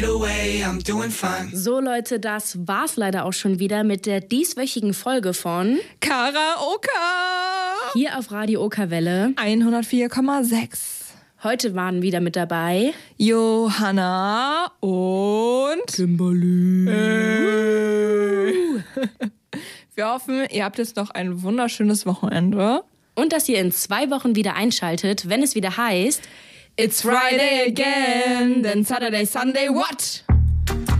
So Leute, das war's leider auch schon wieder mit der dieswöchigen Folge von Karaoke hier auf Radio Okerwelle 104,6. Heute waren wieder mit dabei Johanna und Kimberly. Wir hoffen, ihr habt jetzt noch ein wunderschönes Wochenende. Und dass ihr in 2 Wochen wieder einschaltet, wenn es wieder heißt It's Friday again, then Saturday, Sunday, what?